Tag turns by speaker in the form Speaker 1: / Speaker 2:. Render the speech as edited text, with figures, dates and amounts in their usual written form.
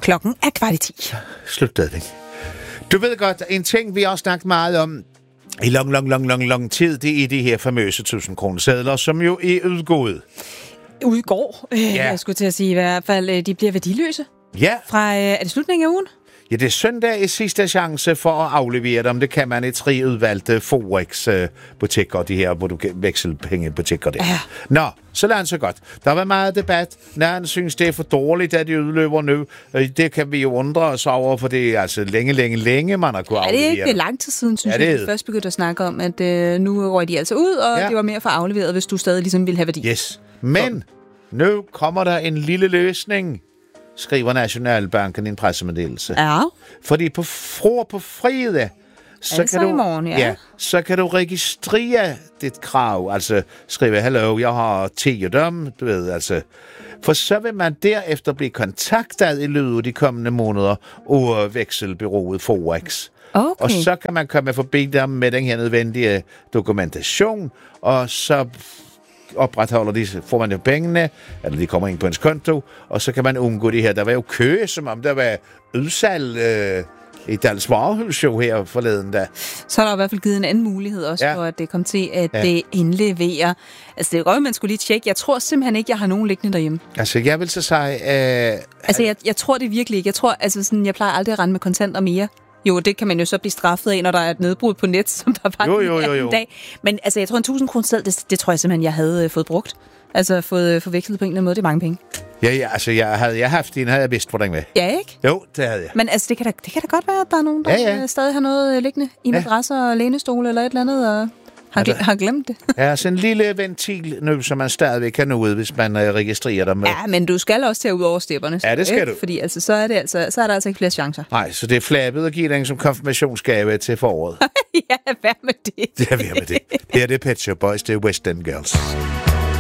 Speaker 1: Klokken er 9:15.
Speaker 2: Slutdødning. Du ved godt, en ting, vi har snakket meget om i lang tid, det er de her famøse 1000-kronesedler, som jo er udgået.
Speaker 1: Udgår, jeg skulle til at sige i hvert fald, de bliver værdiløse.
Speaker 2: Ja.
Speaker 1: Fra, er det slutningen af ugen?
Speaker 2: Ja, det er søndag i sidste chance for at aflevere dem. Det kan man i 3 udvalgte Forex-butikker, de her vekselpengebutikker der.
Speaker 1: Ja.
Speaker 2: Nå, så lader han så godt. Der har været meget debat. Når han synes, det er for dårligt, at de udløber nu. Det kan vi jo undre os over, for det er altså længe, man har kunnet aflevere.
Speaker 1: Er det ikke lang tid siden, synes jeg, vi først begyndte at snakke om, at nu røg de altså ud, og det var mere for afleveret, hvis du stadig ligesom ville have værdi.
Speaker 2: Yes, men nu kommer der en lille løsning, skriver Nationalbanken i en pressemeddelelse.
Speaker 1: Ja.
Speaker 2: Fordi på fredag, så kan du registrere dit krav. Altså skrive, hello, jeg har 10 af dem, du ved, altså. For så vil man derefter blive kontaktet i løbet af de kommende måneder af vekselbyrået Forex.
Speaker 1: Okay.
Speaker 2: Og så kan man komme forbi dem med den her nødvendige dokumentation, og så opretholder de, får man jo pengene, eller de kommer ind på ens konto, og så kan man undgå det her. Der var jo kø, som om der var udsalg i Dals Varehus jo her forleden da.
Speaker 1: Så er der i hvert fald givet en anden mulighed også, for at det kom til at indlevere. Altså det er jo godt, man skulle lige tjekke. Jeg tror simpelthen ikke, jeg har nogen liggende derhjemme.
Speaker 2: Altså jeg vil så sige...
Speaker 1: jeg tror det virkelig ikke. Jeg tror, altså sådan, jeg plejer aldrig at rende med kontanter mere. Jo, det kan man jo så blive straffet af, når der er et nedbrud på net, som der var en dag. Men altså, jeg tror, en 1000 kroner selv, det tror jeg simpelthen, jeg havde fået brugt. Altså, fået forvekslet på en eller anden måde. Det er mange penge.
Speaker 2: Ja, altså, havde jeg haft en, havde jeg vidst, hvordan med.
Speaker 1: Ja, ikke?
Speaker 2: Jo, det havde jeg.
Speaker 1: Men altså, det kan da godt være, at der er nogen, der stadig har noget liggende i madrasser og lænestole eller et eller andet, og har glemt det.
Speaker 2: Ja, sådan en lille ventil nu, som man stadigvæk kan nå ud, hvis man registrerer dem.
Speaker 1: Ja, men du skal også tage ud over stepperne.
Speaker 2: Ja, det skal du.
Speaker 1: Fordi altså, så er der altså ikke flere chancer.
Speaker 2: Nej, så det er flabet at give den som konfirmationsgave til foråret.
Speaker 1: Ja, hvad med det?
Speaker 2: Ja, hvad med det? Her er det Pet Shop Boys, det er West End Girls.